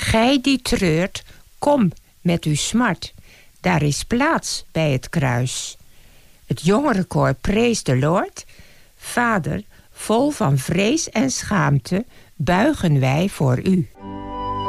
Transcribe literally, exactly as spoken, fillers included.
Gij die treurt, kom met uw smart. Daar is plaats bij het kruis. Het jongerenkoor prees de Lord. Vader, vol van vrees en schaamte buigen wij voor u.